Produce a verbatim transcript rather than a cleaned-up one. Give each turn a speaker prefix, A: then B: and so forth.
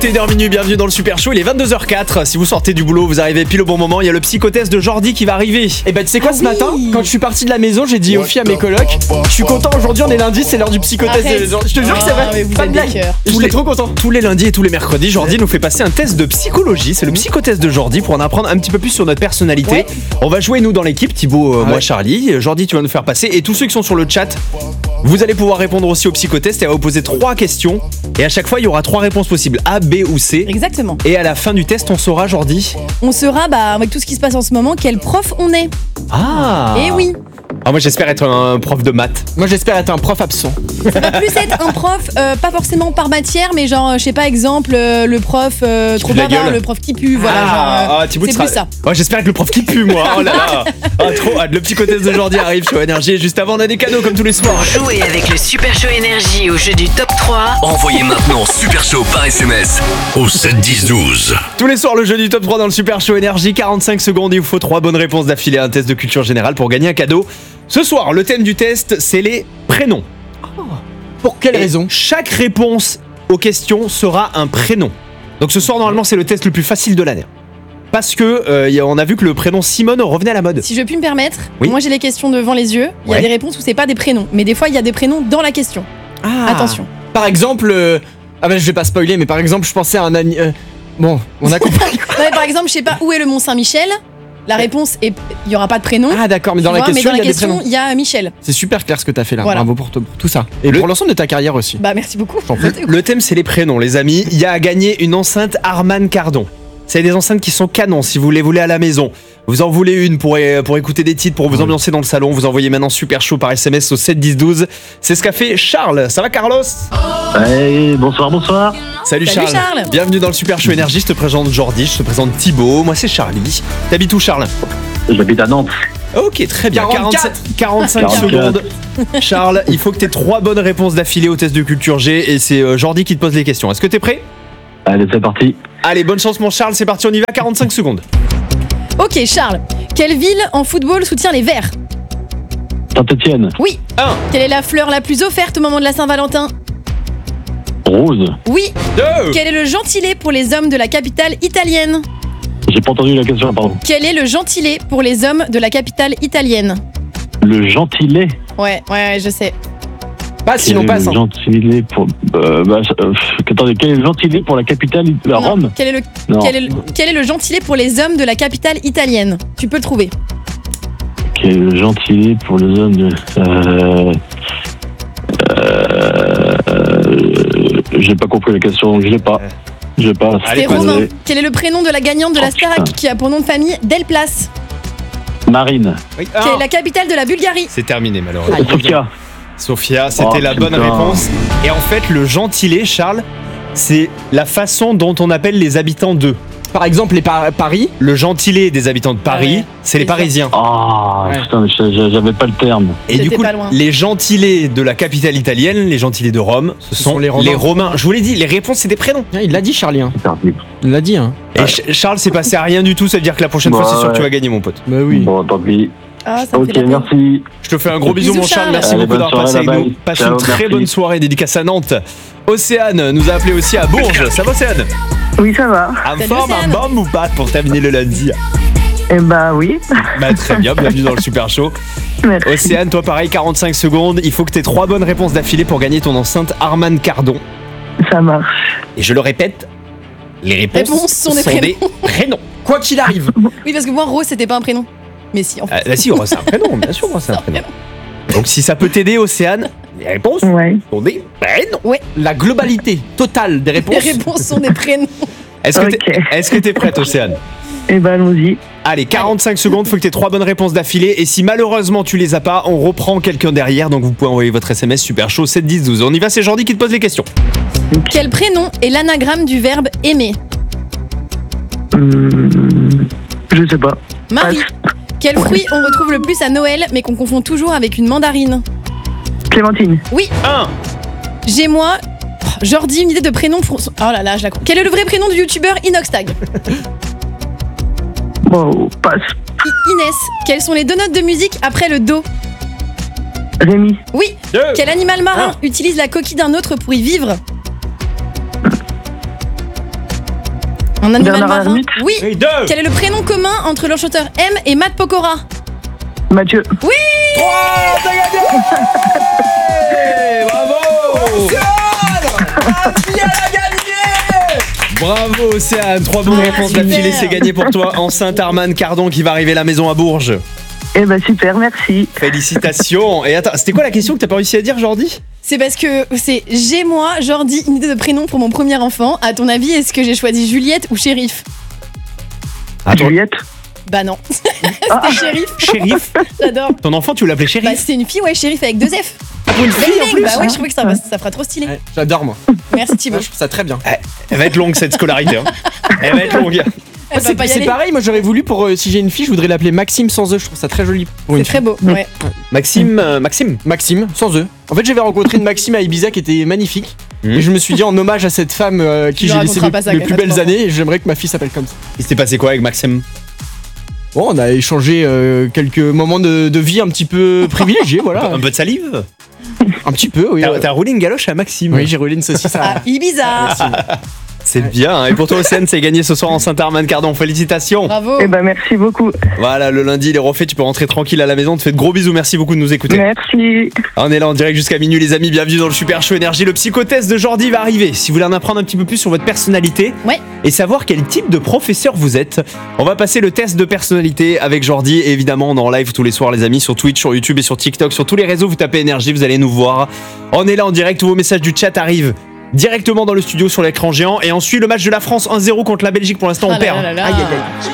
A: C'est une heure minuit, bienvenue dans le Super Show, il est vingt-deux heures quatre. Si vous sortez du boulot, vous arrivez pile au bon moment. Il y a le psychotest de Jordi qui va arriver.
B: Et bah tu sais quoi,
C: Ah
B: ce
C: oui.
B: matin, quand je suis parti de la maison, j'ai dit aux filles, à mes colocs, je suis content, aujourd'hui on est lundi, c'est l'heure du psychotest.
C: Arrête.
B: De... Je te jure que c'est
C: Ah, mais
B: vrai,
C: vous
B: pas
C: êtes
B: de
C: des
B: blague.
C: cœurs.
B: Je
A: Tous
B: suis
A: les-
B: trop content.
A: Tous les lundis et tous les mercredis, Jordi nous fait passer un test de psychologie. C'est le psychotest de Jordi pour en apprendre un petit peu plus sur notre personnalité.
C: Ouais.
A: On va jouer nous dans l'équipe, Thibaut, euh,
B: Ah
A: moi
B: ouais.
A: Charlie. Jordi, tu vas nous faire passer. Et tous ceux qui sont sur le chat, vous allez pouvoir répondre aussi au psychotest. Et elle va vous poser trois questions. Et à chaque fois, il y aura trois réponses possibles, A, B ou C.
C: Exactement.
A: Et à la fin du test, on saura, Jordi.
C: On saura, bah, avec tout ce qui se passe en ce moment, quel prof on est.
A: Ah
C: Eh oui.
A: Ah, moi j'espère être un prof de maths.
B: Moi j'espère être un prof absent.
C: Ça va plus être un prof, euh, pas forcément par matière, mais genre, euh, je sais pas, exemple, euh, le prof euh, trop
A: pue de la
C: bavard,
A: gueule.
C: le prof qui pue, voilà.
A: Ah,
C: genre, euh,
A: ah, Thibaut
C: c'est
A: sera-
C: plus ça.
A: Ouais, j'espère que le prof qui pue, moi. Oh là là. Ah, trop hâte. Le psychotest de Jordi arrive sur Énergie. Et juste avant, on a des cadeaux comme tous les soirs.
D: Jouez avec le Super Show Énergie au jeu du top trois.
E: Envoyez maintenant Super Show par S M S au sept dix douze.
A: Tous les soirs, le jeu du top trois dans le Super Show Énergie. quarante-cinq secondes. Il vous faut trois bonnes réponses d'affilée à un test de culture générale pour gagner un cadeau. Ce soir, le thème du test, c'est les prénoms.
B: Pour quelle
A: Et
B: raison?
A: Chaque réponse aux questions sera un prénom. Donc ce soir, normalement, c'est le test le plus facile de l'année. Parce que euh, y a- on a vu que le prénom Simone revenait à la mode.
C: Si je puis me permettre,
A: Oui.
C: moi j'ai les questions devant les yeux. Il y
A: Ouais.
C: a des réponses où c'est pas des prénoms, mais des fois il y a des prénoms dans la question.
A: Ah.
C: Attention.
B: Par exemple, euh... ah bah je vais pas spoiler, mais par exemple je pensais à un ami... euh, Bon, on a compris.
C: Ouais, par exemple, je sais pas où est le Mont Saint-Michel. La réponse est, il y aura pas de prénom.
B: Ah d'accord, mais dans
C: tu
B: la
C: vois,
B: question
C: mais
B: il
C: dans
B: y
C: la
B: a des prénoms.
C: question, il y a Michel.
B: C'est super clair ce que t'as fait là,
C: Voilà.
B: bravo pour, te- pour tout ça. Et
A: Le-
B: pour l'ensemble de ta carrière aussi.
C: Bah merci beaucoup.
B: J'en prie.
A: Le thème, c'est les prénoms, les amis. Il y a à gagner une enceinte Harman Kardon. C'est des enceintes qui sont canons si vous les voulez à la maison. Vous en voulez une pour, é- pour écouter des titres, pour vous ambiancer dans le salon. Vous envoyez maintenant Super Show par S M S au sept dix douze. C'est ce qu'a fait Charles. Ça va, Carlos?
F: Hey, bonsoir, bonsoir.
A: Salut,
C: Salut,
A: Charles.
C: Charles.
A: Bienvenue dans le Super Show Énergie. Je te présente Jordi, je te présente Thibaut. Moi, c'est Charlie. T'habites où, Charles?
F: J'habite à Nantes.
A: Ok, très bien.
B: quarante-quatre.
A: quarante-cinq
F: quarante-quatre.
A: secondes. Charles, il faut que tu aies trois bonnes réponses d'affilée au test de culture G. Et c'est euh, Jordi qui te pose les questions. Est-ce que t'es prêt?
F: Allez, c'est parti.
A: Allez, bonne chance, mon Charles. C'est parti, on y va. quarante-cinq secondes.
C: Ok, Charles. Quelle ville en football soutient les Verts?
F: Saint-Etienne.
C: Oui.
A: un,
C: Quelle est la fleur la plus offerte au moment de la Saint-Valentin?
F: Rose.
C: Oui.
A: deux,
C: Quel est le gentilé pour les hommes de la capitale italienne?
F: J'ai pas entendu la question, pardon.
C: Quel est le gentilé pour les hommes de la capitale italienne?
F: Le gentilé.
C: Ouais, ouais, ouais, je sais.
B: Passe sinon
F: Quel est
B: passe.
F: Le
B: hein.
F: gentilé pour. Euh, bah, euh, attendez, quel est le gentilé pour la capitale la
C: Non.
F: Rome?
C: Quel est, le,
F: Non.
C: quel, est le, quel est le gentilé pour les hommes de la capitale italienne? Tu peux le trouver.
F: Quel est le gentilé pour les hommes de. Euh. Euh. euh, J'ai pas compris la question, donc je l'ai pas. Je passe.
A: Allez,
C: C'est
A: pas
C: Romain.
F: Désolé.
C: Quel est le prénom de la gagnante de la
F: Oh,
C: Starac
F: putain.
C: qui a pour nom de famille Delplace?
F: Marine.
A: oui,
C: Quelle
A: un.
C: est la capitale de la Bulgarie?
A: C'est terminé, malheureusement.
B: Aïe.
F: Sofia.
A: Sophia, c'était
F: Oh,
A: la bonne
F: putain.
A: réponse. Et en fait, le gentilé, Charles, c'est la façon dont on appelle les habitants d'eux.
B: Par exemple les Par- Paris.
A: Le gentilé des habitants de Paris,
C: Ah ouais,
A: c'est les
C: c'est ça.
A: Parisiens.
F: Ah,
B: Ouais.
F: putain, je- j'avais pas le terme.
A: Et du
C: C'était
A: coup,
C: pas loin.
A: les gentilés de la capitale italienne, les gentilés de Rome, ce, sont,
B: sont les Romains.
A: Je vous l'ai dit, les réponses, c'est des prénoms.
B: Ah, il l'a dit Charlie, hein.
F: C'est perdu.
B: Il l'a dit hein.
A: Et Ch- Charles, c'est passé à rien du tout, ça veut dire que la prochaine fois,
F: Ouais,
A: c'est sûr que tu
F: ouais.
A: vas gagner, mon pote.
B: Bah oui.
F: Bon, tant pis.
C: Ah, ça me
F: Ok,
C: fait la peine.
F: merci.
A: Je te fais un gros bisou,
C: Bisous,
A: mon Charles.
C: Charles.
A: Merci
F: Allez,
A: beaucoup
F: bonne
A: d'avoir passé
F: soirée,
A: avec
F: bye
A: nous.
F: bye.
A: Passe
F: Ciao,
A: une très
F: merci.
A: bonne soirée, dédicace à Nantes. Océane nous a appelé aussi à Bourges. Ça va, Océane?
G: Oui, ça va.
A: Un
C: Salut,
A: forme, un
C: Océane.
A: bombe ou pas pour terminer le lundi?
G: Eh bah oui.
A: Bah très bien, bienvenue dans le Super Show.
G: Merci.
A: Océane, toi pareil, quarante-cinq secondes. Il faut que tu aies trois bonnes réponses d'affilée pour gagner ton enceinte Harman Kardon.
G: Ça marche.
A: Et je le répète, les réponses,
C: Réponses sont des
A: des prénoms.
B: Quoi qu'il arrive.
C: Oui, parce que moi, Rose, c'était pas un prénom. Mais si, en fait.
A: Ah, bah si, c'est un prénom, bien sûr, c'est un prénom. Donc si ça peut t'aider, Océane, les réponses
G: Ouais.
A: sont des prénoms.
B: La globalité totale des
C: Les
B: réponses.
C: réponses sont des prénoms.
A: Est-ce que t'es
G: Ok.
A: est-ce que t'es prête, Océane?
G: Eh bah allons-y.
A: Allez, quarante-cinq secondes, faut que tu aies trois bonnes réponses d'affilée. Et si malheureusement tu les as pas, on reprend quelqu'un derrière. Donc vous pouvez envoyer votre S M S Super Show sept dix douze. On y va, c'est Jordi qui te pose les questions.
C: Quel prénom est l'anagramme du verbe aimer?
G: Hum, je sais pas.
C: Marie. Quel fruit on retrouve le plus à Noël mais qu'on confond toujours avec une mandarine?
G: Clémentine.
C: Oui.
A: un.
C: J'ai moi. Oh, Jordi, une idée de prénom pour. Oh là là, je la comprends. Quel est le vrai prénom du youtubeur Inoxtag?
G: Bon, passe.
C: I- Inès. Quelles sont les deux notes de musique après le Do?
G: Rémi.
C: Oui.
A: deux.
C: Quel animal marin utilise la coquille d'un autre pour y vivre? Un animal
G: Bernard
C: marin.
G: Hermite.
C: Oui.
A: Oui, deux.
C: Quel est le prénom commun entre le chanteur M et Matt Pokora?
G: Mathieu.
A: trois, t'as gagné. Bravo. Bravo Océane, trois bonnes réponses
C: super.
A: d'affilée, c'est gagné pour toi. Enceinte Arman Cardon qui va arriver à la maison à Bourges.
G: Eh ben super, merci.
A: Félicitations. Et attends, c'était quoi la question que t'as pas réussi à dire, Jordi?
C: C'est parce que c'est j'ai moi, Jordi, une idée de prénom pour mon premier enfant. À ton avis, est-ce que j'ai choisi Juliette ou Shérif?
A: Attends,
G: Juliette.
C: Bah non.
G: Ah.
C: C'était Shérif.
A: Shérif.
C: J'adore.
A: Ton enfant, tu l'appelais
C: Bah
A: Shérif?
C: c'est une fille, ouais, Shérif avec deux F.
A: Ah, pour une fille en plus.
C: Bah ouais, je trouvais que ça, ça fera trop stylé.
B: Ouais, J'adore moi.
C: Merci Thibaut.
B: Ouais, je trouve ça très bien.
A: Elle va être longue cette scolarité. Hein. Elle va être longue.
C: Elle va
B: C'est
C: pas y
B: c'est
C: aller.
B: pareil, moi j'aurais voulu pour euh, si j'ai une fille, je voudrais l'appeler Maxime sans E. Je trouve ça très joli pour
C: C'est
B: une
C: très
B: fille.
C: beau. Ouais.
A: Maxime, euh, Maxime.
B: Maxime sans E. En fait, j'avais rencontré une Maxime à Ibiza qui était magnifique.
A: Mhm.
B: Et je me suis dit en hommage à cette femme euh, à qui
C: Tu
B: j'ai
C: lui
B: laissé
C: raconteras
B: le-
C: pas ça,
B: les
C: qu'elle
B: plus
C: fasse
B: belles
C: pas.
B: années. Et j'aimerais que ma fille s'appelle comme ça.
A: Il s'était passé quoi avec Maxime?
B: Bon, on a échangé euh, quelques moments de, de vie un petit peu privilégiés, voilà.
A: Un peu de salive?
B: Un petit peu, oui.
A: T'as
B: ouais.
A: t'as roulé une galoche à Maxime?
B: Oui, j'ai roulé une saucisse à.
C: Ah, Ibiza.
A: C'est bien. hein. Et pour toi, Océane, c'est gagné ce soir en Saint-Armand Cardon. Félicitations.
C: Bravo.
G: Eh ben merci beaucoup.
A: Voilà, le lundi, il est refait. Tu peux rentrer tranquille à la maison. On te fait de gros bisous. Merci beaucoup de nous écouter.
G: Merci.
A: On est là en direct jusqu'à minuit, les amis. Bienvenue dans le Super Show Énergie. Le psychotest de Jordi va arriver. Si vous voulez en apprendre un petit peu plus sur votre personnalité
C: Ouais.
A: et savoir quel type de professeur vous êtes, on va passer le test de personnalité avec Jordi. Et évidemment, on est en live tous les soirs, les amis, sur Twitch, sur YouTube et sur TikTok. Sur tous les réseaux, vous tapez Énergie, vous allez nous voir. On est là en direct. Tous vos messages du chat arrivent directement dans le studio sur l'écran géant. Et ensuite, le match de la France un zéro contre la Belgique. Pour l'instant, on
C: Ah là
A: perd.
C: là là là.
B: Aïe, aïe, aïe.